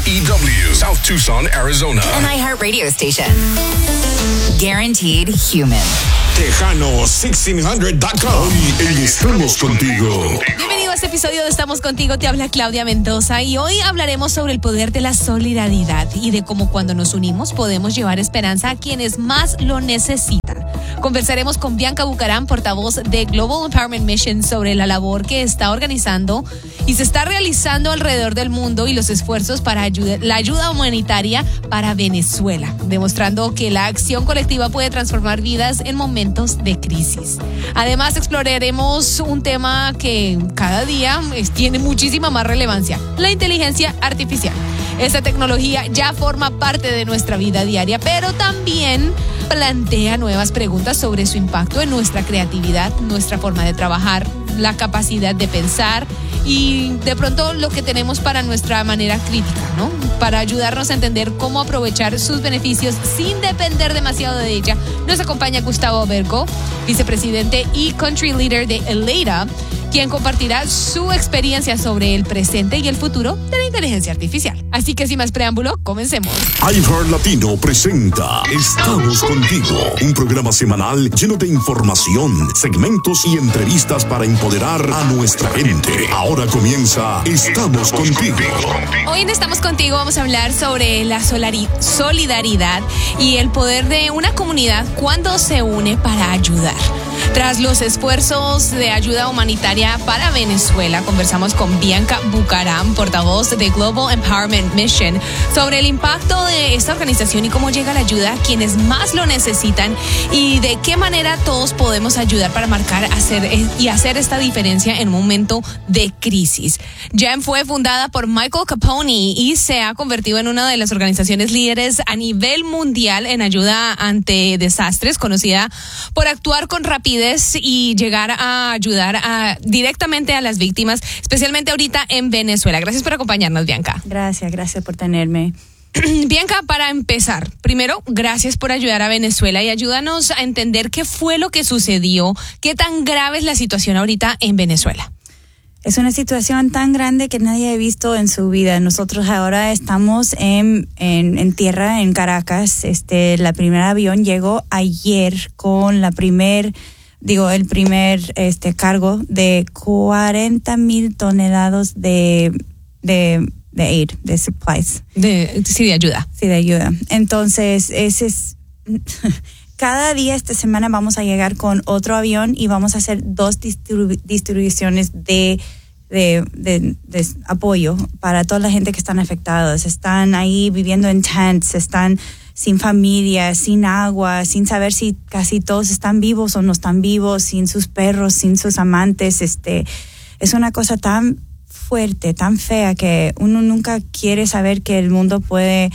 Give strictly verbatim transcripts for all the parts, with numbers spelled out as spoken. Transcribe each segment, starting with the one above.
E W, South Tucson, Arizona. An iHeart radio station. Guaranteed human. Tejano sixteen hundred dot com. Hoy en Estamos Contigo. Bienvenido a este episodio de Estamos Contigo, te habla Claudia Mendoza y hoy hablaremos sobre el poder de la solidaridad y de cómo cuando nos unimos podemos llevar esperanza a quienes más lo necesitan. Conversaremos con Bianca Bucaram, portavoz de Global Empowerment Mission, sobre la labor que está organizando y se está realizando alrededor del mundo y los esfuerzos para ayuda, la ayuda humanitaria para Venezuela, demostrando que la acción colectiva puede transformar vidas en momentos de crisis. Además, exploraremos un tema que cada día tiene muchísima más relevancia: la inteligencia artificial. Esta tecnología ya forma parte de nuestra vida diaria, pero también plantea nuevas preguntas sobre su impacto en nuestra creatividad, nuestra forma de trabajar, la capacidad de pensar y de pronto lo que tenemos para nuestra manera crítica, ¿no? Para ayudarnos a entender cómo aprovechar sus beneficios sin depender demasiado de ella, nos acompaña Gustavo Bergo, vicepresidente y country leader de Eleda, quien compartirá su experiencia sobre el presente y el futuro de la inteligencia artificial. Así que sin más preámbulo, comencemos. iHeart Latino presenta Estamos Contigo, un programa semanal lleno de información, segmentos y entrevistas para empoderar a nuestra gente. Ahora comienza Estamos Contigo. Hoy en Estamos Contigo vamos a hablar sobre la solari- solidaridad y el poder de una comunidad cuando se une para ayudar. Tras los esfuerzos de ayuda humanitaria para Venezuela, conversamos con Bianca Bucaram, portavoz de Global Empowerment Mission, sobre el impacto de esta organización y cómo llega la ayuda a quienes más lo necesitan y de qué manera todos podemos ayudar para marcar hacer, y hacer esta diferencia en un momento de crisis. G E M fue fundada por Michael Capone y se ha convertido en una de las organizaciones líderes a nivel mundial en ayuda ante desastres, conocida por actuar con rapidez y llegar a ayudar a, directamente a las víctimas, especialmente ahorita en Venezuela. Gracias por acompañarnos, Bianca. Gracias, gracias por tenerme. Bianca, para empezar, primero, gracias por ayudar a Venezuela y ayúdanos a entender qué fue lo que sucedió, qué tan grave es la situación ahorita en Venezuela. Es una situación tan grande que nadie ha visto en su vida. Nosotros ahora estamos en, en, en tierra, en Caracas. Este, la primera avión llegó ayer con la primer... Digo, el primer este cargo de cuarenta mil toneladas de, de, de aid, de supplies. De, sí, de ayuda. Sí, de ayuda. Entonces, ese es... Cada día esta semana vamos a llegar con otro avión y vamos a hacer dos distribu- distribuciones de, de, de, de apoyo para toda la gente que están afectados. Están ahí viviendo en tents, están sin familia, sin agua, sin saber si casi todos están vivos o no están vivos, sin sus perros, sin sus amantes. Este, es una cosa tan fuerte, tan fea, que uno nunca quiere saber que el mundo puede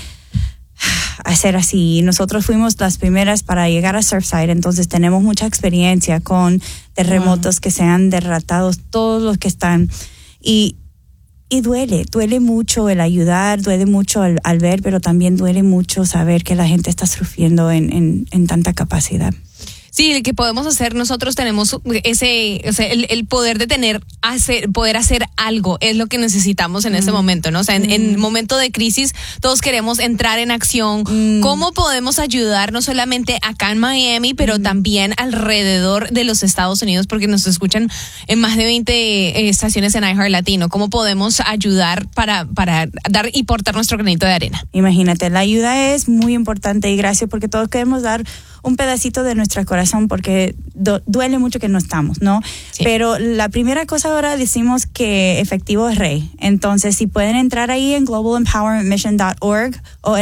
hacer así. Nosotros fuimos las primeras para llegar a Surfside, entonces tenemos mucha experiencia con terremotos wow. que se han derratado, todos los que están. Y Y duele, duele mucho el ayudar, duele mucho al, al ver, pero también duele mucho saber que la gente está sufriendo en, en, en tanta capacidad. Sí, que podemos hacer, nosotros tenemos ese, o sea, el, el poder de tener, hacer, poder hacer algo, es lo que necesitamos en mm. este momento, ¿no? O sea, en, mm. en momento de crisis, todos queremos entrar en acción. Mm. ¿Cómo podemos ayudar no solamente acá en Miami, pero mm. también alrededor de los Estados Unidos? Porque nos escuchan en más de veinte eh, estaciones en iHeart Latino. ¿Cómo podemos ayudar para, para dar y portar nuestro granito de arena? Imagínate, la ayuda es muy importante y gracias porque todos queremos dar un pedacito de nuestro corazón porque do, duele mucho que no estamos, ¿no? Sí. Pero la primera cosa ahora decimos que efectivo es rey. Entonces, si pueden entrar ahí en global empowerment mission dot org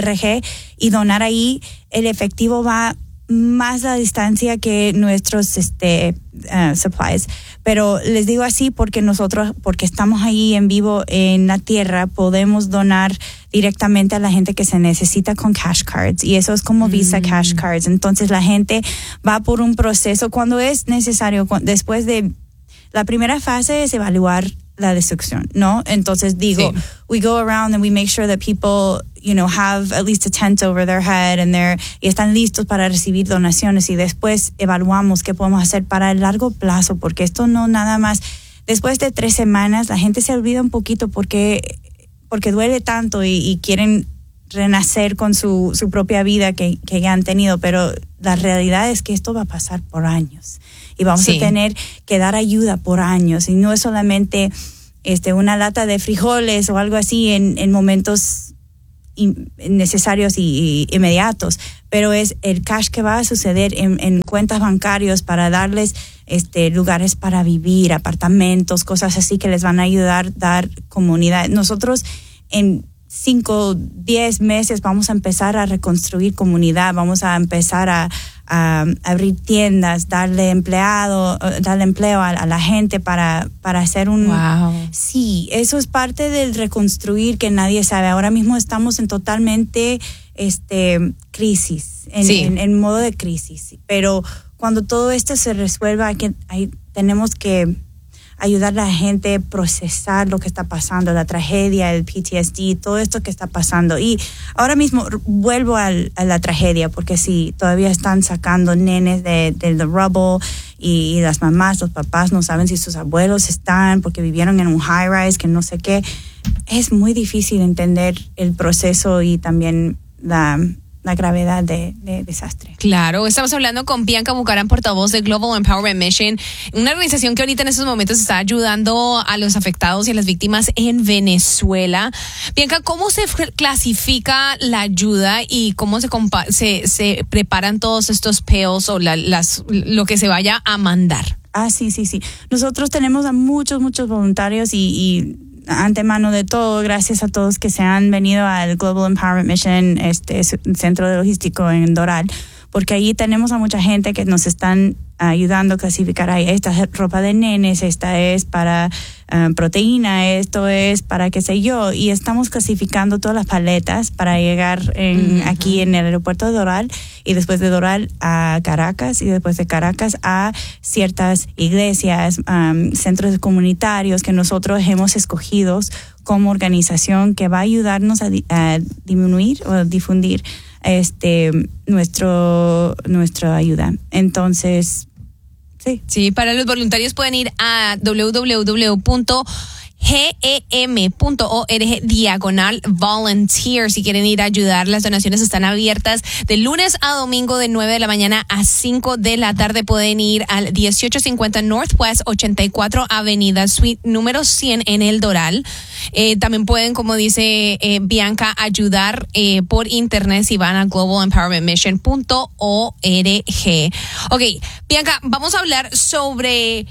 y donar ahí, el efectivo va más a distancia que nuestros este uh, supplies. Pero les digo así porque nosotros, porque estamos ahí en vivo en la tierra, podemos donar directamente a la gente que se necesita con cash cards, y eso es como mm. Visa Cash Cards. Entonces la gente va por un proceso cuando es necesario, después de la primera fase es evaluar la destrucción, ¿no? Entonces digo, sí. we go around and we make sure that people, you know, have at least a tent over their head and they're, y están listos para recibir donaciones, y después evaluamos qué podemos hacer para el largo plazo, porque esto no nada más, después de tres semanas la gente se olvida un poquito porque porque duele tanto y, y quieren renacer con su, su propia vida que, que ya han tenido, pero la realidad es que esto va a pasar por años y vamos sí. a tener que dar ayuda por años, y no es solamente este, una lata de frijoles o algo así en, en momentos necesarios y, y inmediatos, pero es el cash que va a suceder en, en cuentas bancarias para darles este, lugares para vivir, apartamentos, cosas así que les van a ayudar a dar comunidad. Nosotros en cinco, diez meses vamos a empezar a reconstruir comunidad, vamos a empezar a, a, a abrir tiendas, darle empleado, darle empleo a, a la gente para, para hacer un... Wow. Sí, eso es parte del reconstruir que nadie sabe. Ahora mismo estamos en totalmente este, crisis, en, sí. en, en modo de crisis, pero cuando todo esto se resuelva, hay que, hay, tenemos que ayudar a la gente a procesar lo que está pasando, la tragedia, el P T S D, todo esto que está pasando. Y ahora mismo vuelvo al, a la tragedia, porque sí, todavía están sacando nenes del de, de rubble y, y las mamás, los papás no saben si sus abuelos están porque vivieron en un high rise, que no sé qué. Es muy difícil entender el proceso y también la... la gravedad de, de desastre. Claro, estamos hablando con Bianca Bucaram, portavoz de Global Empowerment Mission, una organización que ahorita en estos momentos está ayudando a los afectados y a las víctimas en Venezuela. Bianca, ¿cómo se clasifica la ayuda y cómo se compa- se, se preparan todos estos pails o la, las, lo que se vaya a mandar? Ah, sí, sí, sí. Nosotros tenemos a muchos, muchos voluntarios y, y antemano de todo, gracias a todos que se han venido al Global Empowerment Mission, este centro de logístico en Doral, porque ahí tenemos a mucha gente que nos están ayudando a clasificar. Ahí, esta es ropa de nenes, esta es para uh, proteína, esto es para qué sé yo, y estamos clasificando todas las paletas para llegar en, uh-huh. aquí en el aeropuerto de Doral, y después de Doral a Caracas, y después de Caracas a ciertas iglesias, um, centros comunitarios que nosotros hemos escogido como organización que va a ayudarnos a, a disminuir o difundir este nuestro nuestra ayuda. Entonces, sí. Sí, para los voluntarios pueden ir a doble u doble u doble u punto gem punto org diagonal volunteer si quieren ir a ayudar. Las donaciones están abiertas de lunes a domingo de nueve de la mañana a cinco de la tarde. Pueden ir al dieciocho cincuenta Northwest ochenta y cuatro Avenida Suite número cien en el Doral. Eh, también pueden, como dice eh, Bianca, ayudar eh, por internet si van a global empowerment mission punto org. Ok, Bianca, vamos a hablar sobre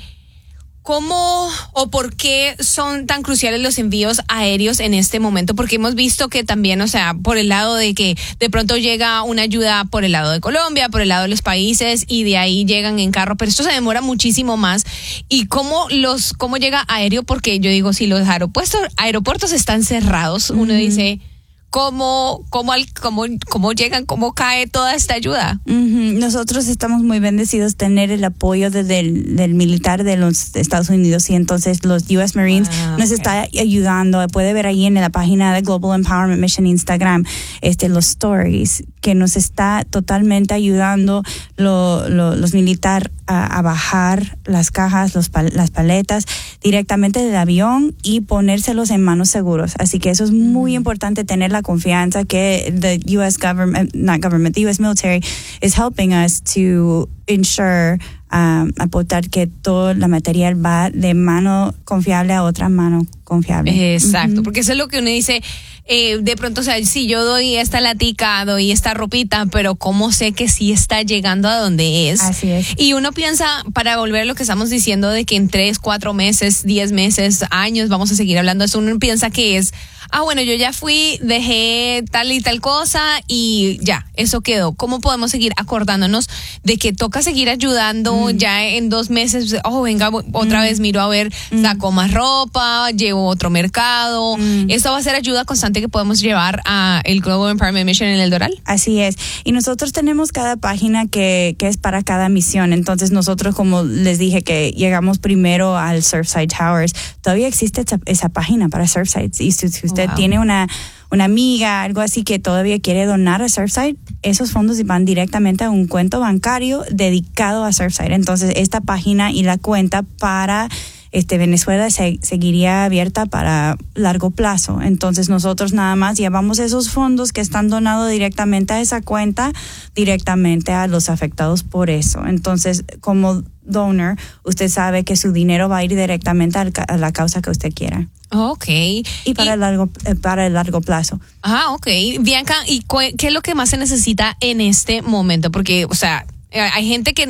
¿cómo o por qué son tan cruciales los envíos aéreos en este momento? Porque hemos visto que también, o sea, por el lado de que de pronto llega una ayuda por el lado de Colombia, por el lado de los países, y de ahí llegan en carro, pero esto se demora muchísimo más. ¿Y cómo los cómo llega aéreo? Porque yo digo, si los aeropuertos aeropuertos están cerrados, uno mm. dice, ¿Cómo, cómo, cómo, cómo llegan, cómo cae toda esta ayuda? Uh-huh. Nosotros estamos muy bendecidos tener el apoyo de, del, del militar de los Estados Unidos, y entonces los U S Marines ah, nos okay. está ayudando. Puede ver ahí en la página de Global Empowerment Mission Instagram este, los stories que nos está totalmente ayudando lo, lo, los militares a, a bajar las cajas, los pal, las paletas directamente del avión y ponérselos en manos seguros. Así que eso es muy mm. importante, tener la confianza que the U S government, not government, the U S military is helping us to ensure, um, aportar que todo la material va de mano confiable a otra mano confiable. Exacto, uh-huh. porque eso es lo que uno dice. Eh, de pronto, o sea, si yo doy esta latica, doy esta ropita, pero ¿cómo sé que sí está llegando a donde es? Así es. Y uno piensa, para volver a lo que estamos diciendo, de que en tres, cuatro meses, diez meses, años, vamos a seguir hablando de eso, uno piensa que es, ah, bueno, yo ya fui, dejé tal y tal cosa y ya, eso quedó. ¿Cómo podemos seguir acordándonos de que toca seguir ayudando mm. ya en dos meses? Oh, venga, otra mm. vez miro a ver, mm. saco más ropa, llevo otro mercado. Mm. Esto va a ser ayuda constante que podemos llevar a el Global Empowerment Mission en el Doral. Así es. Y nosotros tenemos cada página que, que es para cada misión. Entonces nosotros, como les dije, que llegamos primero al Surfside Towers, todavía existe esa, esa página para Surfside. Y si, si usted wow. tiene una, una amiga, algo así, que todavía quiere donar a Surfside, esos fondos van directamente a un cuento bancario dedicado a Surfside. Entonces esta página y la cuenta para este, Venezuela se, seguiría abierta para largo plazo. Entonces nosotros nada más llevamos esos fondos que están donados directamente a esa cuenta, directamente a los afectados por eso. Entonces, como donor, usted sabe que su dinero va a ir directamente al, a la causa que usted quiera. Ok. Y para, y, el, largo, eh, para el largo plazo. Ah, ok. Bianca, ¿y cu- qué es lo que más se necesita en este momento? Porque, o sea, hay gente que